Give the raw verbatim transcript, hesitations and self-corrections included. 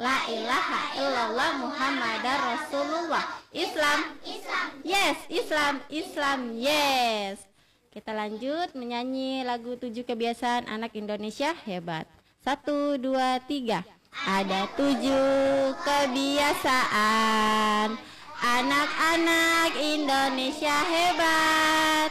La ilaha illallah Muhammadar Rasulullah. Islam. Islam. Yes, Islam, Islam, yes. Kita lanjut menyanyi lagu Tujuh Kebiasaan Anak Indonesia Hebat. Satu, dua, tiga. Ada tujuh kebiasaan anak-anak Indonesia hebat.